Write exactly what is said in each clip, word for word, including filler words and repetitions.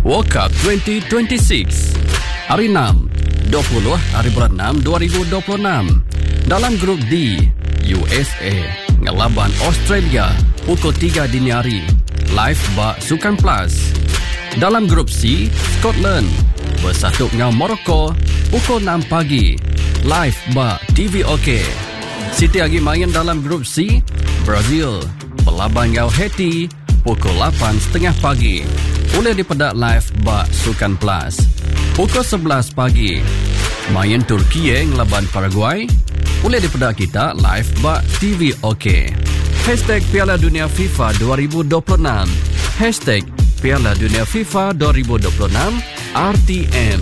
World Cup twenty twenty-six. Hari enam, dua puluh hari bulan enam dua ribu dua puluh enam. Dalam grup D, U S A ngelaban Australia pukul tiga dini hari. Live bak Sukan Plus. Dalam grup C, Scotland bersatu dengan Morocco pukul enam pagi. Live bak T V OK. Siti lagi main dalam grup C, Brazil berlaban dengan Haiti pukul lapan tiga puluh pagi. Boleh dipedak live bak Sukan Plus. Pukul sebelas pagi, main Turki ngelaban Paraguay. Boleh dipedak kita live bak T V OK. Hashtag Piala Dunia FIFA dua ribu dua puluh enam. Hashtag Piala Dunia FIFA dua ribu dua puluh enam R T M.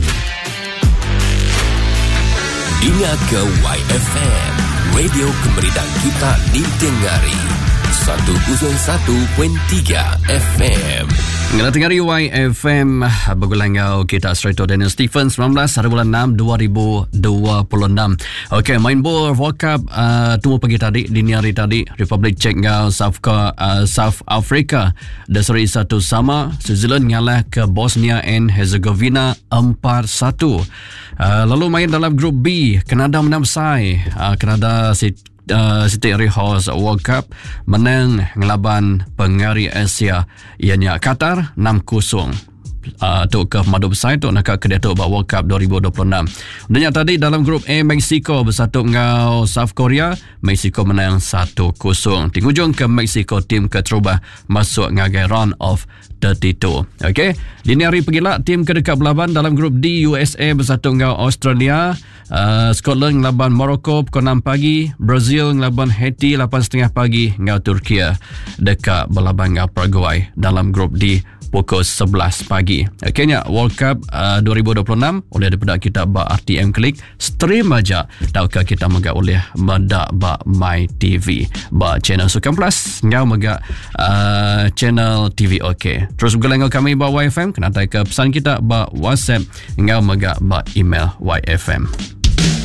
Dengar ke Y F M, radio kemerdekaan kita ditengari seratus satu perpuluhan tiga F M. Ngala tengari Y F M bergulang ngau kita Strato Daniel Stephen sembilan belas hari bulan enam dua ribu dua puluh enam. Okey, main bola World Cup uh, tunggu pagi tadi, dini hari tadi Republic Czech ngau South, uh, South Africa dasari satu sama. Switzerland ngalah ke Bosnia and Herzegovina empat satu. Uh, lalu main dalam grup B, Kanada menang besar. Uh, Kanada si Uh, Siti Rihos World Cup menang ngelaban pengari Asia ianya Qatar enam kosong. Uh, tu ke madu besar tu nak ke dia tu World Cup dua ribu dua puluh enam. Dan tadi dalam grup A, Mexico bersatu dengan South Korea. Mexico menang satu kosong. Di hujung ke Mexico tim ke terubah masuk ngagai round of tiga puluh dua. Okey, dini hari pergilah tim ke dekat belaban dalam grup D, U S A bersatu dengan Australia. Uh, Scotland ngelaban Morocco pukul enam pagi. Brazil ngelaban Haiti lapan tiga puluh pagi. Dengan Turki dekat belaban dengan Paraguay dalam grup D pukul sebelas pagi. Okeynya World Cup uh, dua ribu dua puluh enam oleh daripada kita ba R T M Klik stream aja. Daukah kita mega oleh mendak ba My T V ba channel Sukan Plus ngau mega uh, channel T V OK. Terus bergelang kami ba Y F M kena tai ke pesan kita ba WhatsApp ngau mega ba email Y F M.